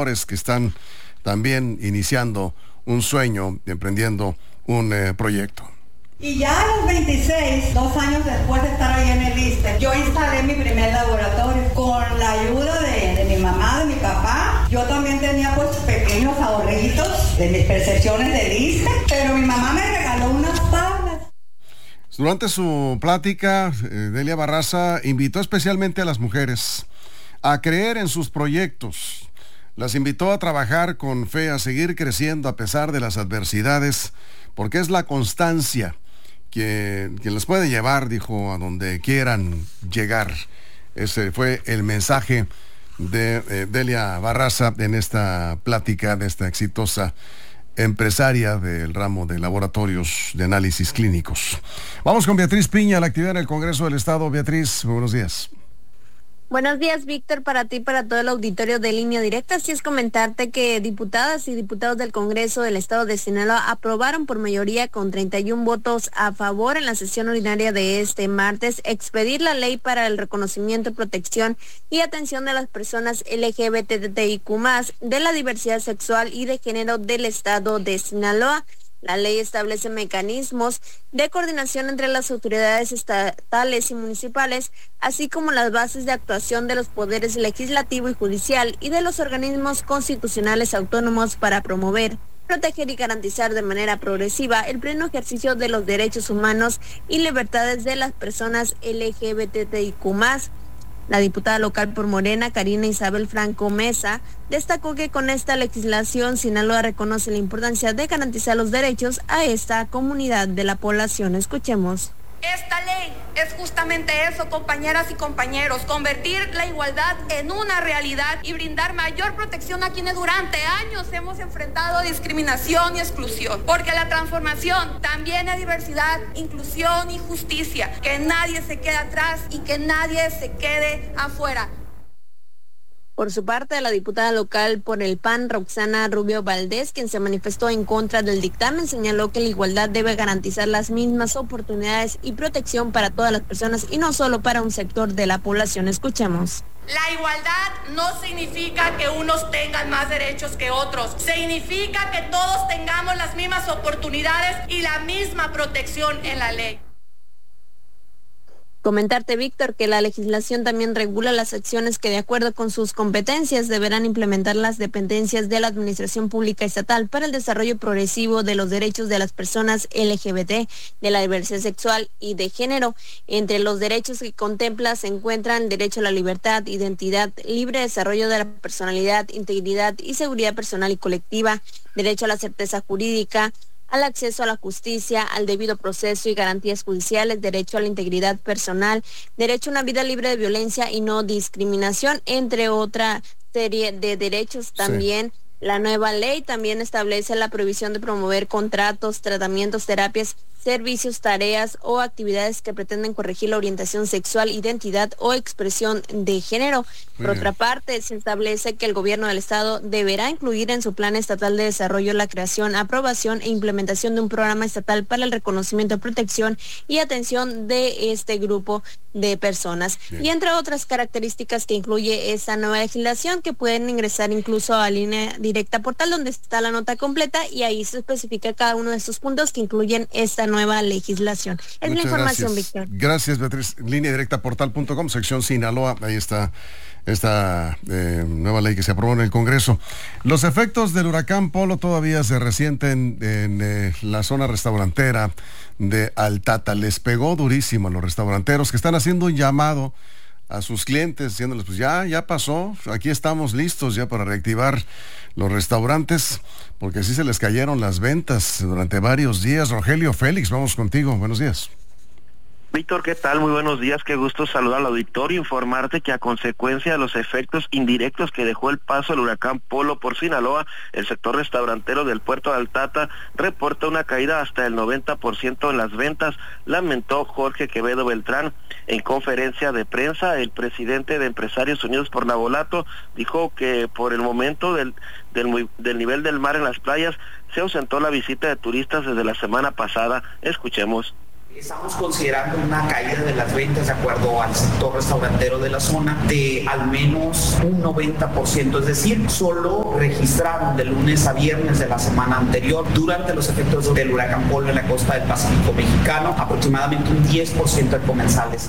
emprendedores que están también iniciando un sueño, emprendiendo un proyecto. Y ya a los 26, 2 años después de estar ahí en el ISSSTE, yo instalé mi primer laboratorio con la ayuda de mi mamá, de mi papá. Yo también tenía pues pequeños ahorritos de mis percepciones del ISSSTE, pero mi mamá me regaló unas tablas. Durante su plática, Delia Barraza invitó especialmente a las mujeres a creer en sus proyectos. Las invitó a trabajar con fe, a seguir creciendo a pesar de las adversidades, porque es la constancia que les puede llevar, dijo, a donde quieran llegar. Ese fue el mensaje de Delia Barraza en esta plática de esta exitosa empresaria del ramo de laboratorios de análisis clínicos. Vamos con Beatriz Piña, la actividad en el Congreso del Estado. Beatriz, buenos días. Buenos días, Víctor, para ti y para todo el auditorio de Línea Directa. Así es comentarte que diputadas y diputados del Congreso del Estado de Sinaloa aprobaron por mayoría con 31 votos a favor en la sesión ordinaria de este martes expedir la ley para el reconocimiento, protección y atención de las personas LGBTIQ+, de la diversidad sexual y de género del Estado de Sinaloa. La ley establece mecanismos de coordinación entre las autoridades estatales y municipales, así como las bases de actuación de los poderes legislativo y judicial y de los organismos constitucionales autónomos para promover, proteger y garantizar de manera progresiva el pleno ejercicio de los derechos humanos y libertades de las personas LGBTIQ+. La diputada local por Morena, Karina Isabel Franco Mesa, destacó que con esta legislación Sinaloa reconoce la importancia de garantizar los derechos a esta comunidad de la población. Escuchemos. Esta ley es justamente eso, compañeras y compañeros, convertir la igualdad en una realidad y brindar mayor protección a quienes durante años hemos enfrentado discriminación y exclusión. Porque la transformación también es diversidad, inclusión y justicia. Que nadie se quede atrás y que nadie se quede afuera. Por su parte, la diputada local por el PAN, Roxana Rubio Valdés, quien se manifestó en contra del dictamen, señaló que la igualdad debe garantizar las mismas oportunidades y protección para todas las personas y no solo para un sector de la población. Escuchemos. La igualdad no significa que unos tengan más derechos que otros. Significa que todos tengamos las mismas oportunidades y la misma protección en la ley. Comentarte, Víctor, que la legislación también regula las acciones que de acuerdo con sus competencias deberán implementar las dependencias de la Administración Pública Estatal para el desarrollo progresivo de los derechos de las personas LGBT, de la diversidad sexual y de género. Entre los derechos que contempla se encuentran derecho a la libertad, identidad, libre desarrollo de la personalidad, integridad y seguridad personal y colectiva, derecho a la certeza jurídica, al acceso a la justicia, al debido proceso y garantías judiciales, derecho a la integridad personal, derecho a una vida libre de violencia y no discriminación, entre otra serie de derechos. También la nueva ley también establece la prohibición de promover contratos, tratamientos, terapias, servicios, tareas o actividades que pretenden corregir la orientación sexual, identidad o expresión de género. Por otra parte, se establece que el gobierno del estado deberá incluir en su plan estatal de desarrollo la creación, aprobación e implementación de un programa estatal para el reconocimiento, protección y atención de este grupo de personas. Y entre otras características que incluye esta nueva legislación, que pueden ingresar incluso a Línea Directa Portal, donde está la nota completa, y ahí se especifica cada uno de estos puntos que incluyen esta nueva legislación. Es la información, Víctor. Gracias, Beatriz. Lineadirectaportal.com, sección Sinaloa. Ahí está esta nueva ley que se aprobó en el Congreso. Los efectos del huracán Polo todavía se resienten en la zona restaurantera de Altata. Les pegó durísimo a los restauranteros que están haciendo un llamado a sus clientes, diciéndoles, pues ya pasó, aquí estamos listos ya para reactivar los restaurantes, porque así se les cayeron las ventas durante varios días. Rogelio Félix, vamos contigo, buenos días. Víctor, ¿qué tal? Muy buenos días, qué gusto saludar al auditorio, informarte que a consecuencia de los efectos indirectos que dejó el paso del huracán Polo por Sinaloa, el sector restaurantero del puerto de Altata reporta una caída hasta el 90% en las ventas, lamentó Jorge Quevedo Beltrán. En conferencia de prensa, el presidente de Empresarios Unidos por Navolato dijo que por el momento del nivel del mar en las playas se ausentó la visita de turistas desde la semana pasada. Escuchemos. Estamos considerando una caída de las ventas de acuerdo al sector restaurantero de la zona de al menos un 90%, es decir, solo registraron de lunes a viernes de la semana anterior, durante los efectos del huracán Polo en la costa del Pacífico mexicano, aproximadamente un 10% de comensales.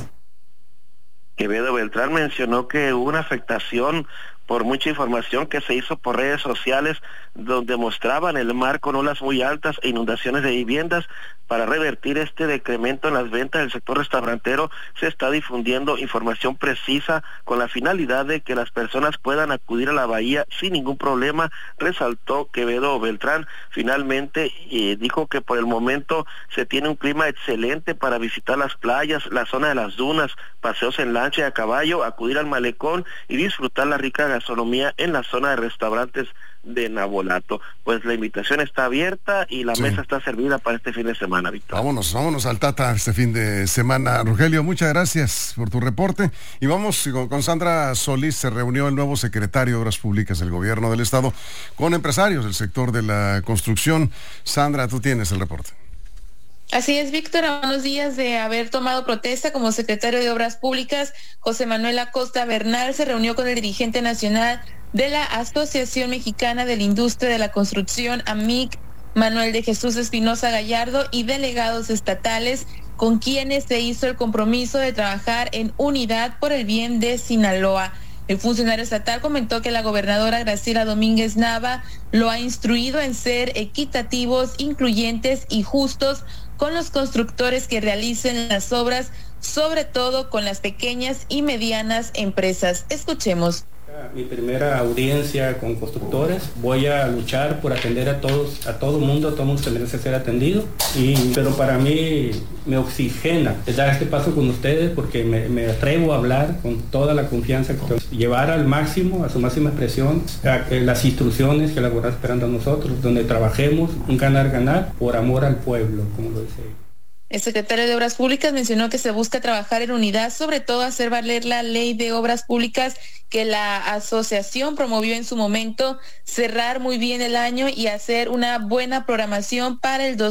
Quevedo Beltrán mencionó que hubo una afectación por mucha información que se hizo por redes sociales donde mostraban el mar con olas muy altas e inundaciones de viviendas. Para revertir este decremento en las ventas del sector restaurantero, se está difundiendo información precisa con la finalidad de que las personas puedan acudir a la bahía sin ningún problema, resaltó Quevedo Beltrán. Finalmente dijo que por el momento se tiene un clima excelente para visitar las playas, la zona de las dunas, paseos en lancha y a caballo, acudir al malecón y disfrutar la rica gastronomía en la zona de restaurantes de Navolato. Pues la invitación está abierta y la mesa está servida para este fin de semana, Víctor. Vámonos al Tata este fin de semana. Rogelio, muchas gracias por tu reporte. Y vamos con Sandra Solís. Se reunió el nuevo secretario de Obras Públicas del Gobierno del Estado con empresarios del sector de la construcción. Sandra, tú tienes el reporte. Así es, Víctor, a unos días de haber tomado protesta como secretario de Obras Públicas, José Manuel Acosta Bernal se reunió con el dirigente nacional de la Asociación Mexicana de la Industria de la Construcción, AMIC, Manuel de Jesús Espinosa Gallardo, y delegados estatales, con quienes se hizo el compromiso de trabajar en unidad por el bien de Sinaloa. El funcionario estatal comentó que la gobernadora Graciela Domínguez Nava lo ha instruido en ser equitativos, incluyentes y justos con los constructores que realicen las obras, sobre todo con las pequeñas y medianas empresas. Escuchemos. Mi primera audiencia con constructores, voy a luchar por atender a todo mundo se merece ser atendido, pero para mí me oxigena dar este paso con ustedes porque me atrevo a hablar con toda la confianza, llevar al máximo, a su máxima expresión, las instrucciones que la gobernadora está esperando a nosotros, donde trabajemos un ganar-ganar por amor al pueblo, como lo dice. El secretario de Obras Públicas mencionó que se busca trabajar en unidad, sobre todo hacer valer la ley de obras públicas que la asociación promovió en su momento, cerrar muy bien el año y hacer una buena programación para el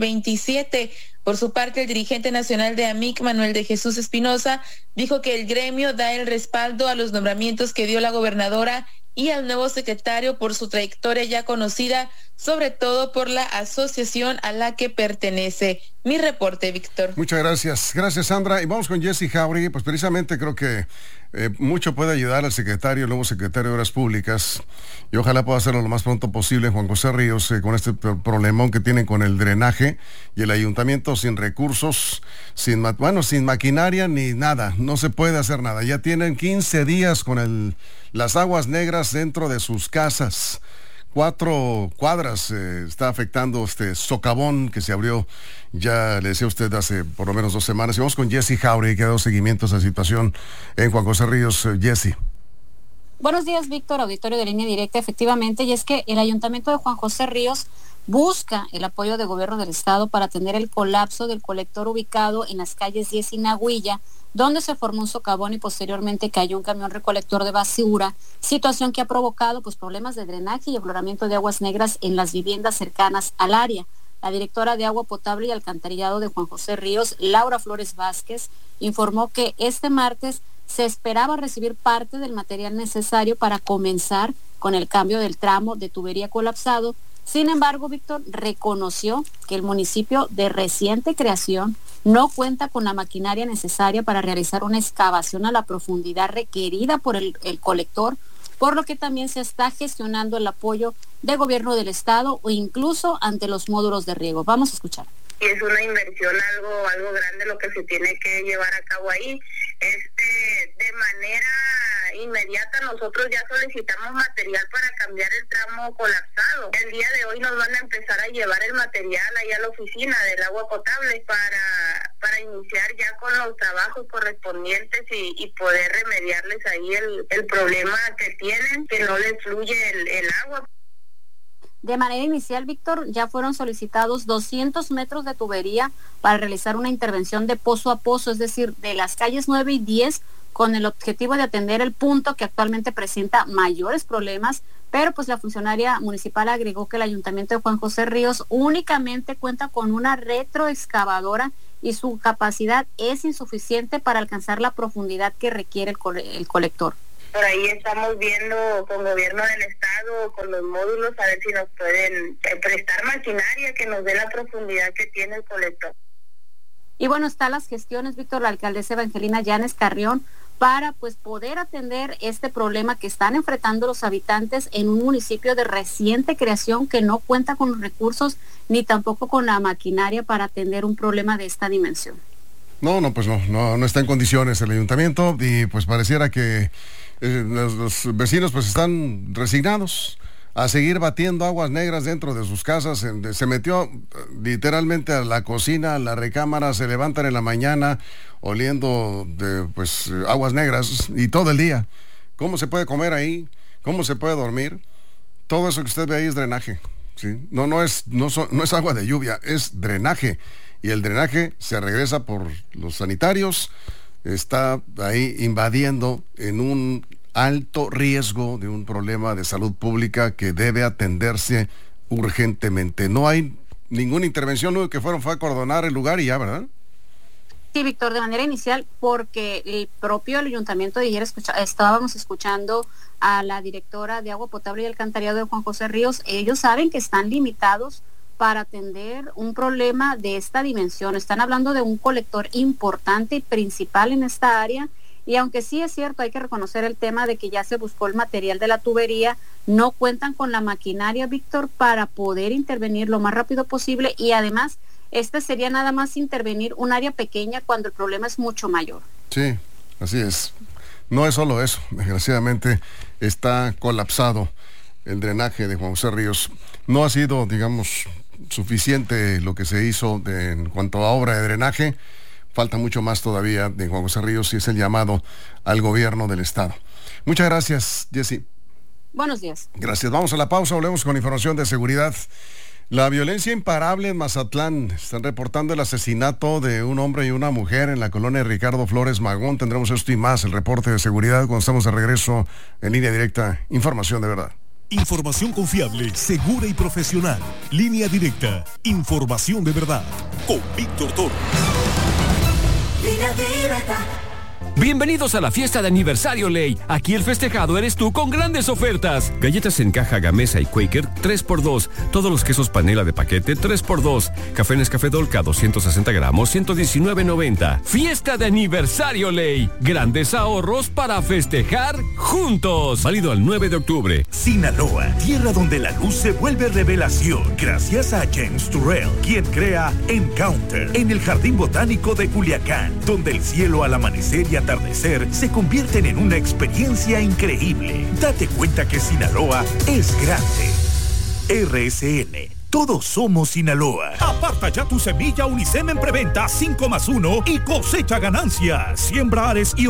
2027. Por su parte, el dirigente nacional de AMIC, Manuel de Jesús Espinosa, dijo que el gremio da el respaldo a los nombramientos que dio la gobernadora y al nuevo secretario por su trayectoria ya conocida, sobre todo por la asociación a la que pertenece. Mi reporte, Víctor. Muchas gracias. Gracias, Sandra. Y vamos con Jessy Jauregui. Pues precisamente creo que mucho puede ayudar al secretario, el nuevo secretario de Obras Públicas, y ojalá pueda hacerlo lo más pronto posible, Juan José Ríos, con este problemón que tienen con el drenaje y el ayuntamiento sin recursos, sin maquinaria ni nada. No se puede hacer nada. Ya tienen 15 días con las aguas negras dentro de sus casas. 4 cuadras está afectando este socavón que se abrió, ya le decía usted, hace por lo menos 2 semanas. Y vamos con Jessy Jauregui, que ha dado seguimiento a esa situación en Juan José Ríos. Jessy. Buenos días, Víctor, auditorio de Línea Directa. Efectivamente, y es que el ayuntamiento de Juan José Ríos busca el apoyo del gobierno del estado para atender el colapso del colector ubicado en las calles 10 y Nahuilla, donde se formó un socavón y posteriormente cayó un camión recolector de basura, situación que ha provocado problemas de drenaje y afloramiento de aguas negras en las viviendas cercanas al área. La directora de Agua Potable y Alcantarillado de Juan José Ríos, Laura Flores Vázquez, informó que este martes se esperaba recibir parte del material necesario para comenzar con el cambio del tramo de tubería colapsado. Sin embargo, Víctor reconoció que el municipio de reciente creación no cuenta con la maquinaria necesaria para realizar una excavación a la profundidad requerida por el colector, por lo que también se está gestionando el apoyo del gobierno del estado o incluso ante los módulos de riego. Vamos a escuchar. Y es una inversión algo grande lo que se tiene que llevar a cabo ahí. De manera inmediata nosotros ya solicitamos material para cambiar el tramo colapsado. El día de hoy nos van a empezar a llevar el material ahí a la oficina del agua potable para iniciar ya con los trabajos correspondientes y poder remediarles ahí el problema que tienen, que no les fluye el agua. De manera inicial, Víctor, ya fueron solicitados 200 metros de tubería para realizar una intervención de pozo a pozo, es decir, de las calles 9 y 10, con el objetivo de atender el punto que actualmente presenta mayores problemas, pero la funcionaria municipal agregó que el ayuntamiento de Juan José Ríos únicamente cuenta con una retroexcavadora y su capacidad es insuficiente para alcanzar la profundidad que requiere el colector. Por ahí estamos viendo con gobierno del estado, con los módulos, a ver si nos pueden prestar maquinaria que nos dé la profundidad que tiene el colector. Y bueno, están las gestiones, Víctor, la alcaldesa Evangelina Llanes Carrión, para pues poder atender este problema que están enfrentando los habitantes en un municipio de reciente creación que no cuenta con los recursos ni tampoco con la maquinaria para atender un problema de esta dimensión. No está en condiciones el ayuntamiento y pues pareciera que los vecinos pues están resignados a seguir batiendo aguas negras dentro de sus casas. Se metió literalmente a la cocina, a la recámara, se levantan en la mañana oliendo de aguas negras y todo el día. ¿Cómo se puede comer ahí? ¿Cómo se puede dormir? Todo eso que usted ve ahí es drenaje, ¿sí? No es agua de lluvia, es drenaje. Y el drenaje se regresa por los sanitarios, está ahí invadiendo en un alto riesgo de un problema de salud pública que debe atenderse urgentemente. No hay ninguna intervención, lo que fue acordonar el lugar y ya, ¿verdad? Sí, Víctor, de manera inicial, porque el propio ayuntamiento de ayer estábamos escuchando a la directora de Agua Potable y Alcantarillado de Juan José Ríos. Ellos saben que están limitados para atender un problema de esta dimensión. Están hablando de un colector importante y principal en esta área, y aunque sí es cierto, hay que reconocer el tema de que ya se buscó el material de la tubería, no cuentan con la maquinaria, Víctor, para poder intervenir lo más rápido posible, y además sería nada más intervenir un área pequeña cuando el problema es mucho mayor. Sí, así es. No es solo eso, desgraciadamente está colapsado el drenaje de Juan José Ríos. No ha sido, digamos, suficiente lo que se hizo en cuanto a obra de drenaje. Falta mucho más todavía de Juan José Ríos y es el llamado al gobierno del estado. Muchas gracias, Jessy. Buenos días. Gracias. Vamos a la pausa, volvemos con información de seguridad. La violencia imparable en Mazatlán. Están reportando el asesinato de un hombre y una mujer en la colonia Ricardo Flores Magón. Tendremos esto y más, el reporte de seguridad, cuando estamos de regreso en Línea Directa. Información de verdad. Información confiable, segura y profesional. Línea Directa. Información de verdad. Con Víctor Toro. Línea Directa. Bienvenidos a la fiesta de aniversario Ley. Aquí el festejado eres tú con grandes ofertas. Galletas en caja Gamesa y Quaker 3x2. Todos los quesos panela de paquete 3x2. Café Nescafé Dolca 260 gramos 119.90. Fiesta de aniversario Ley. Grandes ahorros para festejar juntos. Válido al 9 de octubre. Sinaloa, tierra donde la luz se vuelve revelación. Gracias a James Turrell, quien crea Encounter en el Jardín Botánico de Culiacán, donde el cielo al amanecer y atardecer se convierten en una experiencia increíble. Date cuenta que Sinaloa es grande. RSN. Todos somos Sinaloa. Aparta ya tu semilla Unicem en preventa 5+1 y cosecha ganancias. Siembra Ares y